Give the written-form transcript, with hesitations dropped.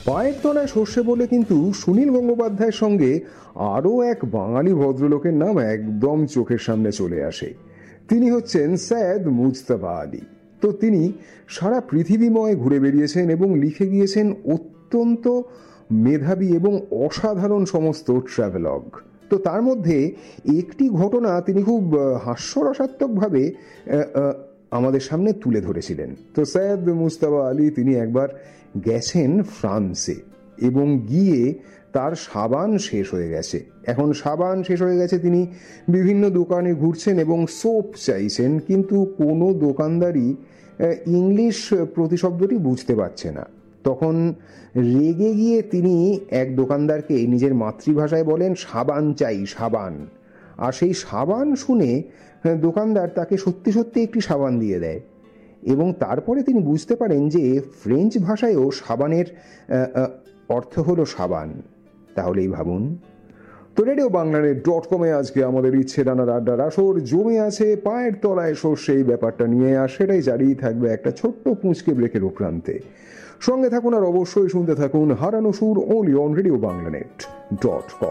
পায়ের তলায় সর্ষে বলে কিন্তু সুনীল গঙ্গোপাধ্যায়ের সঙ্গে আরও এক বাঙালি ভদ্রলোকের নাম একদম চোখের সামনে চলে আসে। তিনি হচ্ছেন সৈয়দ মুজতবা আলী। তো তিনি সারা পৃথিবীময় ঘুরে বেরিয়েছেন এবং লিখে গিয়েছেন অত্যন্ত মেধাবী এবং অসাধারণ সমস্ত ট্রাভেলগ। তো তার মধ্যে একটি ঘটনা তিনি খুব হাস্যরসাত্মকভাবে আমাদের সামনে তুলে ধরেছিলেন। তো সৈয়দ মুজতবা আলী তিনি একবার গেছেন ফ্রান্সে এবং গিয়ে তার সাবান শেষ হয়ে গেছে। এখন সাবান শেষ হয়ে গেছে, তিনি বিভিন্ন দোকানে ঘুরছেন এবং সোপ চাইছেন, কিন্তু কোনো দোকানদারই ইংলিশ প্রতিশব্দটি বুঝতে পারছে না। তখন রেগে গিয়ে তিনি এক দোকানদারকে নিজের মাতৃভাষায় বলেন সাবান চাই, সাবান। আর সেই সাবান শুনে দোকানদার তাকে সত্যি সত্যি একটি সাবান দিয়ে দেয় এবং তারপরে তিনি বুঝতে পারেন যে ফ্রেঞ্চ ভাষায়ও সাবানের অর্থ হলো সাবান। তাহলেই ভাবুন। তো রেডিও বাংলানেট.com-এ আজকে আমাদের ইচ্ছে ডানার আড্ডার আসর জমে আছে পায়ের তলায় সর্ষে এই ব্যাপারটা নিয়ে, আর সেটাই জারিয়ে থাকবে একটা ছোট্ট পুঁচকে ব্রেকের উপরান্তে। সঙ্গে থাকুন আর অবশ্যই শুনতে থাকুন হারানো সুর, only on রেডিও বাংলানেট.com।